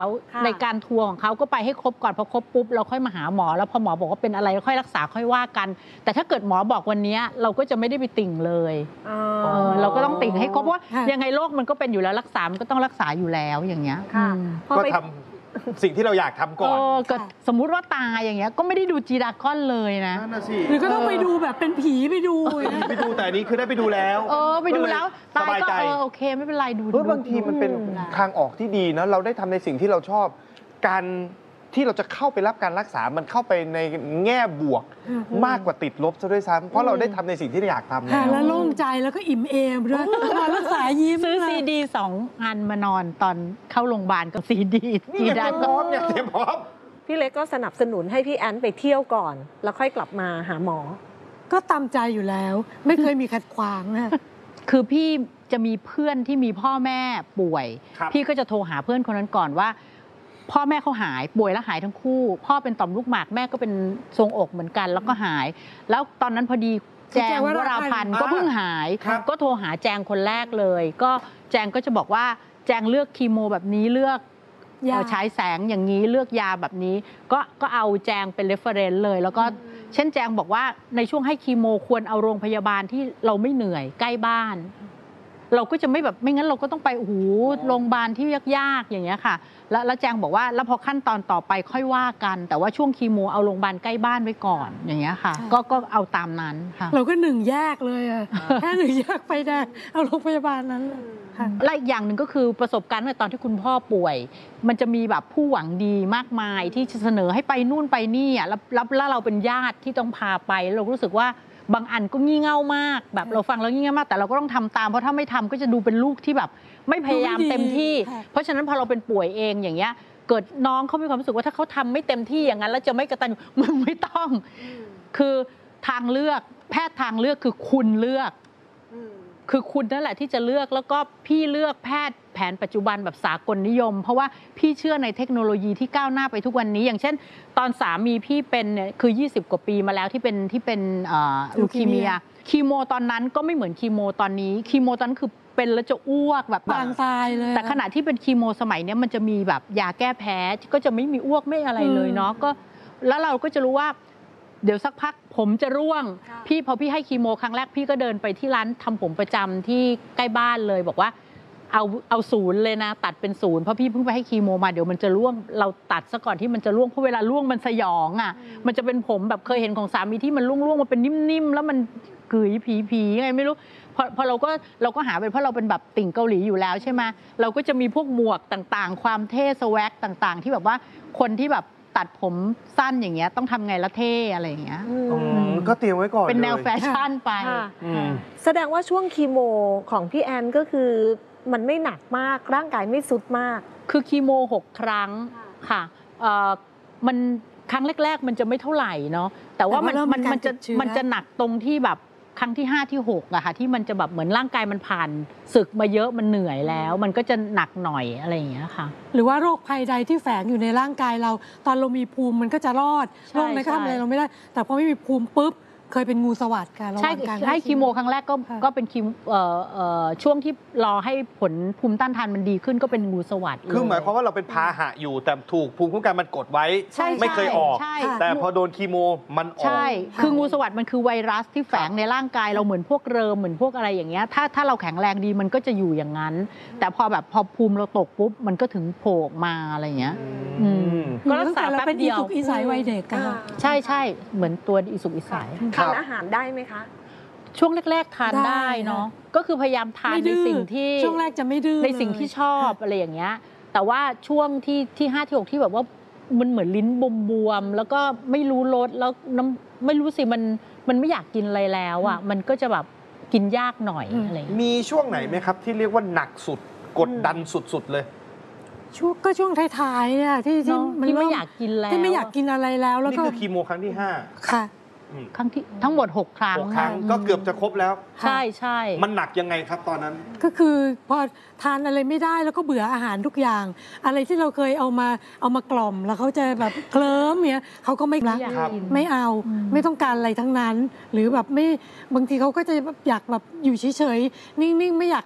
เขาในการทัวร์ของเขาก็ไปให้ครบก่อนพอครบปุ๊บเราค่อยมาหาหมอแล้วพอหมอบอกว่าเป็นอะไรค่อยรักษาค่อยว่ากันแต่ถ้าเกิดหมอบอกวันนี้เราก็จะไม่ได้ไปติ่งเลยเราก็ต้องติ่งให้ครบเพราะยังไงโรคมันก็เป็นอยู่แล้วรักษามันก็ต้องรักษาอยู่แล้วอย่างเงี้ยก็ทำสิ่งที่เราอยากทำก่อนก็สมมุติว่าตายอย่างเงี้ยก็ไม่ได้ดูจีดากอนเลยนะนั่นน่ะสิหรือก็ต้องไปดูแบบเป็นผีไปดูแต่อันนี้คือได้ไปดูแล้วไปดูแล้วตายก็โอเคไม่เป็นไรดูเพราะบางทีมันเป็นทางออกที่ดีนะเราได้ทำในสิ่งที่เราชอบการที่เราจะเข้าไปรับการรักษามันเข้าไปในแง่บวกมากกว่าติดลบซะด้วยซ้ำเพราะเราได้ทำในสิ่งที่เราอยากทำแล้วโล่งใจแล้วก็อิ่มเอมด้วยมารักษายิ้มซื้อซีดี2 อันมานอนตอนเข้าโรงพยาบาลกับซีดีจีดาพร้อมเนี่ยเต็มพร้อมพี่เล็กก็สนับสนุนให้พี่แอนไปเที่ยวก่อนแล้วค่อยกลับมาหาหมอก็ตามใจอยู่แล้วไม่เคยมีขัดขวางนะคือพี่จะมีเพื่อนที่มีพ่อแม่ป่วยพี่ก็จะโทรหาเพื่อนคนนั้นก่อนว่าพ่อแม่เขาหายป่วยแล้วหายทั้งคู่พ่อเป็นต่อมลูกหมากแม่ก็เป็นทรวงอกเหมือนกันแล้วก็หายแล้วตอนนั้นพอดีแจงวราพันธ์ก็เพิ่งหายก็โทรหาแจงคนแรกเลยก็แจงก็จะบอกว่าแจงเลือกคีโมแบบนี้เลือกฉายแสงอย่างนี้เลือกยาแบบนี้ก็เอาแจงเป็นเรฟเฟอเรนซ์เลยแล้วก็เช่นแจงบอกว่าในช่วงให้คีโมควรเอาโรงพยาบาลที่เราไม่เหนื่อยใกล้บ้านเราก็จะไม่แบบไม่งั้นเราก็ต้องไปโอ้โหโรงพยาบาลที่ยากๆอย่างเงี้ยค่ะแล้วแจงบอกว่าแล้วพอขั้นตอนต่อไปค่อยว่ากันแต่ว่าช่วงคีโมเอาโรงพยาบาลใกล้บ้านไว้ก่อนอย่างเงี้ยค่ะก็เอาตามนั้นค่ะเราก็1 แยกเลยอะแค่1 แยกไปได้เอาโรงพยาบาลนั้นและอีกอย่างหนึ่งก็คือประสบการณ์ในตอนที่คุณพ่อป่วยมันจะมีแบบผู้หวังดีมากมายที่จะเสนอให้ไปนู่นไปนี่อ่ะแล้วเราเป็นญาติที่ต้องพาไปเรารู้สึกว่าบางอันก็งี่เง่ามากแบบเราฟังแล้วงี่เง่ามากแต่เราก็ต้องทำตามเพราะถ้าไม่ทำก็จะดูเป็นลูกที่แบบไม่พยายามเต็มที่เพราะฉะนั้นพอเราเป็นป่วยเองอย่างเงี้ยเกิดน้องเขามีความรู้สึกว่าถ้าเขาทำไม่เต็มที่อย่างนั้นแล้วจะไม่กตัญญูมึงไม่ต้องคือทางเลือกแพทย์ทางเลือกคือคุณเลือกคือคุณนั่นแหละที่จะเลือกแล้วก็พี่เลือกแพทย์แผนปัจจุบันแบบสากลนิยมเพราะว่าพี่เชื่อในเทคโนโลยีที่ก้าวหน้าไปทุกวันนี้อย่างเช่นตอนสามีพี่เป็นเนี่ยคือ20 กว่าปีมาแล้วที่เป็นลูคีเมียคีโมตอนนั้นก็ไม่เหมือนคีโมตอนนี้คีโมตอนนั้นคือเป็นแล้วจะอ้วกแบบบางตายเลยแต่ขณะที่เป็นคีโมสมัยนี้มันจะมีแบบยาแก้แพ้ก็จะไม่มีอ้วกไม่อะไรเลยเนาะก็แล้วเราก็จะรู้ว่าเดี๋ยวสักพักผมจะร่วงพอพี่ให้คีโมครั้งแรกพี่ก็เดินไปที่ร้านทำผมประจำที่ใกล้บ้านเลยบอกว่าเอา0เลยนะตัดเป็น0เพราะพี่เพิ่งไปให้คีโมมาเดี๋ยวมันจะร่วงเราตัดซะก่อนที่มันจะร่วงเพราะเวลาร่วงมันสยองอ่ะมันจะเป็นผมแบบเคยเห็นของสามีที่มันร่วงมันเป็นนิ่มๆแล้วมันกึ๋ยผีไงไม่รู้พอเราก็หาเป็นเพราะเราเป็นแบบติ่งเกาหลีอยู่แล้วใช่ไหมเราก็จะมีพวกหมวกต่างๆความเท่สแว็กต่างๆที่แบบว่าคนที่แบบตัดผมสั้นอย่างเงี้ยต้องทำไงละเท่อะไรอย่างเงี้ยก็เตรียมไว้ก่อนเป็นแนวแฟชั่นไปแสดงว่าช่วงคีโมของพี่แอนก็คือมันไม่หนักมากร่างกายไม่สุดมากคือคีโม6 ครั้งค่ะมันครั้งแรกๆมันจะไม่เท่าไหร่เนาะแต่ว่ามันจะหนักตรงที่แบบครั้งที่5 ที่6อะค่ะที่มันจะแบบเหมือนร่างกายมันผ่านศึกมาเยอะมันเหนื่อยแล้วมันก็จะหนักหน่อยอะไรอย่างเงี้ยค่ะหรือว่าโรคภัยใดที่แฝงอยู่ในร่างกายเราตอนเรามีภูมิมันก็จะรอดโรคในกล้ามเนื้อเราไม่ได้แต่พอไม่มีภูมิปุ๊บเคยเป็นงูสวัสดิ์กันใช่ให้คีโมครั้งแรกก็เป็นคีโมช่วงที่รอให้ผลภูมิต้านทานมันดีขึ้นก็เป็นงูสวัสดิ์คือหมายความว่าเราเป็นพาหะอยู่แต่ถูกภูมิคุ้มกันมันกดไว้ไม่เคยออกแต่พอโดนคีโมมันออกใช่คืองูสวัสดิ์มันคือไวรัสที่แฝงในร่างกายเราเหมือนพวกเริมเหมือนพวกอะไรอย่างเงี้ยถ้าเราแข็งแรงดีมันก็จะอยู่อย่างนั้นแต่พอภูมิเราตกปุ๊บมันก็ถึงโผล่มาอะไรอย่างเงี้ยก็รักษาแป๊บเดียวเป็นอีสุกอีใสวัยเด็กกันใช่เหมือนตัวอีสุกอีใสทานอาหารได้ไหมคะช่วงแรกๆทานได้เนาะก็คือพยายามทานในสิ่งที่ช่วงแรกจะไม่ดื้อในสิ่งที่ชอบอะไรอย่างเงี้ยแต่ว่าช่วงที่5 ที่ 6ที่แบบว่ามันเหมือนลิ้นบวมๆแล้วก็ไม่รู้รสแล้วไม่รู้สิมันไม่อยากกินอะไรแล้วอ่ะมันก็จะแบบกินยากหน่อยอะไรมีช่วงไหนไหมครับที่เรียกว่าหนักสุดกดดันสุดๆเลยช่วงท้ายๆเนี่ยที่มันไม่อยากกินแล้วที่ไม่อยากกินอะไรแล้วแล้วก็นี่คือคีโมครั้งที่5 ค่ะครั้งที่ทั้งหมด6 ครั้งก็เกือบจะครบแล้วใช่มันหนักยังไงครับตอนนั้นก็คือพอทานอะไรไม่ได้แล้วก็เบื่ออาหารทุกอย่างอะไรที่เราเคยเอามากล่อมแล้วเขาจะแบบเคลิ้มเนี่ยเขาก็ไม่รักไม่เอาไม่ต้องการอะไรทั้งนั้นหรือแบบไม่บางทีเขาก็จะอยากแบบอยู่เฉยๆนิ่งๆไม่อยาก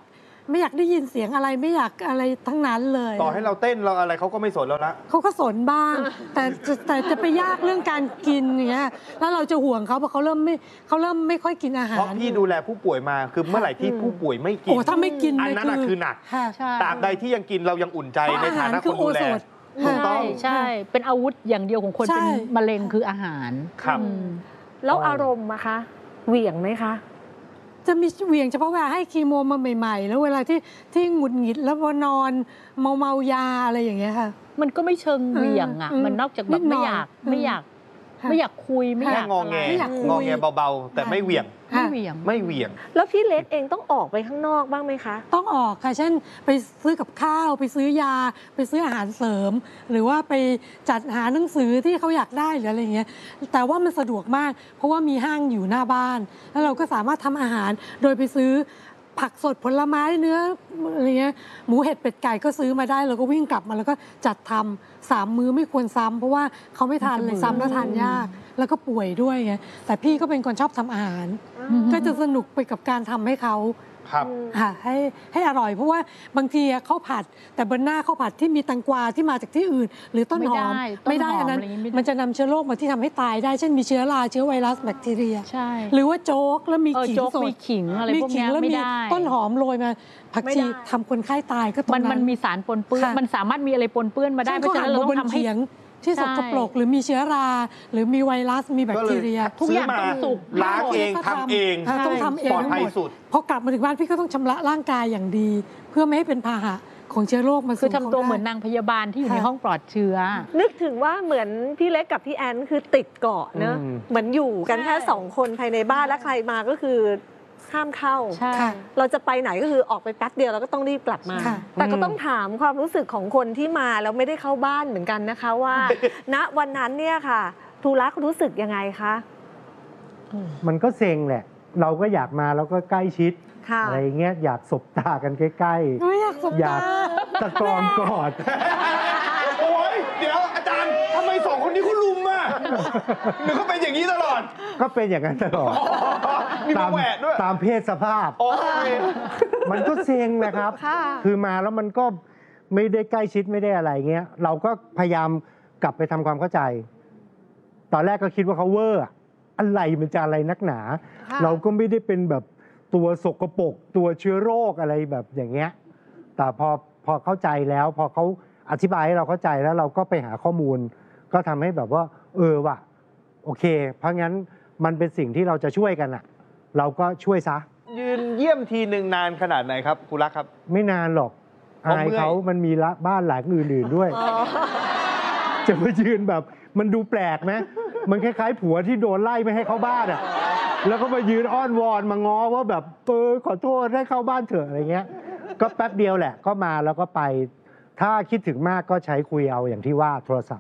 ไม่อยากได้ยินเสียงอะไรไม่อยากอะไรทั้งนั้นเลยต่อให้เราเต้นเราอะไรเขาก็ไม่สนแล้วนะเขาก็สนบ้าง แต่จะไปยากเรื่องการกินอย่างเงี้ยแล้วเราจะห่วงเขาเพราะเขาเริ่มไม่ค่อยกินอาหารเพราะพี่ดูแลผู้ป่วยมาคือเมื่อไหร่ที่ผู้ป่วยไม่กินโอ้ถ้าไม่กินอันนั้นน่ะคือหนักค่ะใช่ตราบใดที่ยังกินเรายังอุ่นใจเพราะในอาหาฐาร นะคืคอน โอดูแลโซดถูกต้องใช่ เป็นอาวุธอย่างเดียวของคนใช่เป็นมะเร็งคืออาหารครับอืมแล้วอารมณ์อะคะเหวี่ยงไหมคะจะมีเหวี่ยงเฉพาะเวลาให้คีโมมาใหม่ๆ แล้วเวลาที่หงุดหงิดแล้วพอนอนเมายาอะไรอย่างเงี้ยค่ะมันก็ไม่เชิงเหวี่ยงอ่ะอืมมันนอกจากแบนิบดหน่ไม่อยอยากอืมไม่อยากค่ะไม่อยากคุยไม่แค่อยากงอแงไม่อยากคุยงอแงเบาๆ แต่ไม่เหวี่ยงไม่เหวี่ยงไม่เหวี่ยงแล้วพี่เล็กเองต้องออกไปข้างนอกบ้างไหมคะต้องออกค่ะ เช่นไปซื้อกับข้าวไปซื้อยา ไปซื้ออาหารเสริม หรือว่าไปจัดหาหนังสือที่เขาอยากได้หรืออะไรอย่างเงี้ยแต่ว่ามันสะดวกมาก เพราะว่ามีห้างอยู่หน้าบ้าน แล้วเราก็สามารถทำอาหารโดยไปซื้อผักสดผลไม้เนื้ออะไรเงี้ยหมูเห็ดเป็ดไก่ก็ซื้อมาได้เราก็วิ่งกลับมาแล้วก็จัดทำ3 มื้อไม่ควรซ้ำเพราะว่าเขาไม่ทานเลยซ้ำแล้วทานยาก แล้วก็ป่วยด้วยไงแต่พี่ก็เป็นคนชอบทำอาหาร ก็จะสนุกไปกับการทำให้เขาครับค่ะให้อร่อยเพราะว่าบางทีข้าวผัดแต่บนหน้าข้าวผัดที่มีแตงกวาที่มาจากที่อื่น หรือต้นหอมไม่ได้อันนั้นต้นหอมอะไรอย่างงี้ไม่ได้มันจะนำเชื้อโรคมาที่ทำให้ตายได้ เช่นมีเชื้อราเชื้อไวรัสแบคทีเรียใช่หรือว่าโจ๊กแล้วมีขิงโจ๊กสดมีขิงอะไรมีพวกขิเนี้งยแล้วไม่มีได้ต้นหอมโรยมาผักไม่ชีได้ทำคนไข้ตายก็ตรงมันนั้นมีสารปนเปื้อนค่ะมันสามารถมีอะไรปนเปื้อนมาได้ช่นเพราะฉะนั้นเราต้องทำให้เขียงที่สกปรกหรือมีเชื้อรา หรือมีไวรัสมีแบคทีเรียทุกอย่างซื้ต้องสุกล้างเองทำเองต้องทำเองปลอดทั้งภัยหมดสุดพอกลับมาถึงบ้านพี่ก็ต้องชำระร่างกายอย่างดี เพื่อไม่ให้เป็นพาหะของเชื้อโรคมาคืสู่อทำตัวขาได้เหมือนนางพยาบาลที่อยู่ในค่ะห้องปลอดเชื้อนึกถึงว่าเหมือนพี่เล็กกับพี่แอนคือติดเกาะเนอะอืมเหมือนอยู่กันแค่ใช่ 2 คนภายในบ้านและใครมาก็คือห้ามเข้าใช่ค่ะเราจะไปไหนก็คือออกไปแป๊บเดียวแล้วก็ต้องรีบกลับมาค่ะแต่ก็ต้องถามความรู้สึกของคนที่มาแล้วไม่ได้เข้าบ้านเหมือนกันนะคะว่า ณวันนั้นเนี่ยค่ะทูรักรู้สึกยังไงคะมันก็เซ็งแหละ เราก็อยากมาแล้วก็ใกล้ชิดค่ะอะไรเงี้ยอยากสบตากันใกล้ไม่อยากสบๆ อยาตากตะกรอมกอดโอ้ยเดี๋ยวอาจารย์ทำไม2 คนนี้เขาลุมอ่ะหรือเขาเป็นอย่างนี้ตลอดก็เป็นอย่างนั้นตลอดมีมาแหวะด้วยตามเพศสภาพโอ้ยมันก็เซ็งแหละครับค่ะคือมาแล้วมันก็ไม่ได้ใกล้ชิดไม่ได้อะไรเงี้ย เราก็พยายามกลับไปทำความเข้าใจ ตอนแรกก็คิดว่าเขาเวอร์อะอะไรมันจะอะไรนักหนาค่ะเราก็ไม่ได้เป็นแบบตัวสกปรกตัวเชื้อโรคอะไรแบบอย่างเงี้ย แต่พอเข้าใจแล้วพอเขาอธิบายให้เราเข้าใจแล้วเราก็ไปหาข้อมูล ก็ทำให้แบบว่า ว่ะโอเค เพราะงั้นมันเป็นสิ่งที่เราจะช่วยกันอะเราก็ช่วยซะยืนเยี่ยมทีหนึ่งนานขนาดไหนครับคุณรักครับไม่นานหรอกเพราะอายเมื่อยเขามันมีละบ้านหลังอื่นๆด้วยอ๋อจะมายืนแบบมันดูแปลกไหมมันคล้ายๆผัวที่โดนไล่ไม่ให้เข้าบ้านอ่ะ แล้วก็มายืนอ้อนวอนมาง้อว่าแบบขอโทษให้เข้าบ้านเถอะอะไรเงี้ย ก็แป๊บเดียวแหละ ก็มาแล้วก็ไป ถ้าคิดถึงมากก็ใช้คุยเอาอย่างที่ว่าโทรศัพท์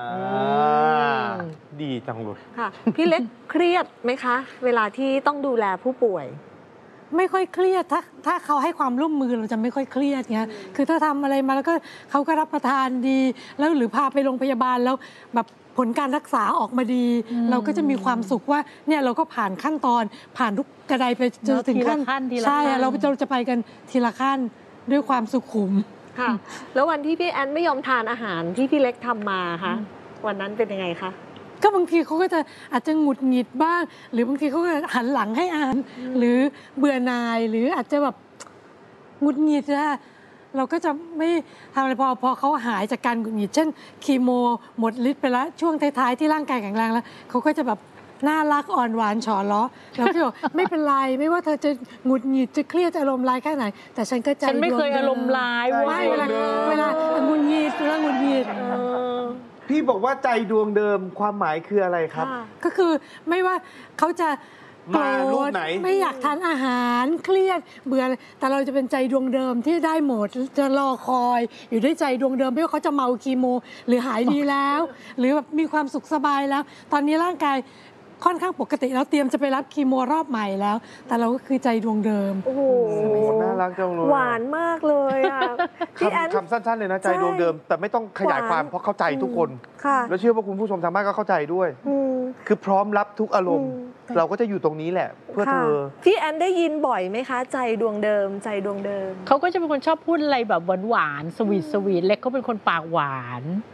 ดีจังเลยค่ะ พี่เล็กเครียดไหมคะ เวลาที่ต้องดูแลผู้ป่วยไม่ค่อยเครียดถ้าเขาให้ความร่วมมือเราจะไม่ค่อยเครียดเงี้ยคือถ้าทำอะไรมาแล้วก็เขาก็รับประทานดี แล้วหรือพาไปโรงพยาบาลแล้วแบบผลการรักษาออกมาดี เราก็จะมีความสุขว่าเนี่ยเราก็ผ่านขั้นตอนผ่านทุกกระไดไปจนถึงขั้นทีละขั้นใช่เราจะไปกันทีละขั้นด้วยความสุขุมค่ะ แล้ววันที่พี่แอนไม่ยอมทานอาหารที่พี่เล็กทำมาคะวันนั้นเป็นยังไงคะก็บางทีเขาก็จะอาจจะหงุดหงิดบ้าง หรือบางทีเขาก็หันหลังให้อาหารหรือเบื่อหน่ายหรืออาจจะแบบหงุดหงิดนะเราก็จะไม่ทำอะไรพอเขาหายจากการหงุดหงิดเช่นคีโมหมดฤทธิ์ไปแล้วช่วงท้ายๆที่ร่างกายแข็งแรงแล้วเขาก็จะแบบน่ารักอ่อนหวานฉอล้อเราก็บอกไม่เป็นไรไม่ว่าเธอจะหงุดหงิดจะเครียดอารมณ์ร้ายแค่ไหน แต่ฉันก็ใจฉันไม่เคยดวงดิอารมณ์ร้ายเว้ไม่ยเวลาหงุดหงิดเวลาหงุดหงิดพี่บอกว่าใจดวงเดิมความหมายคืออะไรครับค่ะก็คือไม่ว่าเขาจะโกรมารูปธไหนไม่อยากทานอาหารเครียดเบื่อแต่เราจะเป็นใจดวงเดิมที่ได้หมดจะรอคอย อยู่ด้วยใจดวงเดิมไม่ว่าเขาจะเมาคีโม หรือหายดีแล้ว หรือแบบมีความสุขสบายแล้ว ตอนนี้ร่างกายค่อนข้างปกติแล้วเตรียมจะไปรับคีโมรอบใหม่แล้ว แต่เราก็คือใจดวงเดิมโอ้โหโอ้น่ารักจังเลยหวานมากเลยอ่ะพี่แอนคำสั้นๆเลยนะใจดวงเดิม แต่ไม่ต้องขยายความเพราะเข้าใจทุกคนค่ะแล้วเชื่อว่าคุณผู้ชมทางบ้านก็เข้าใจด้วยอืมคือพร้อมรับทุกอารมณ์อืมเราก็จะอยู่ตรงนี้แหละเพื่อเธอค่ะพี่แอนได้ยินบ่อยไหมคะ ใจดวงเดิม ใจดวงเดิมเขาก็จะเป็นคนชอบพูดอะไรแบบหวานๆสวีทเล็กเขาเป็นคนปากหวาน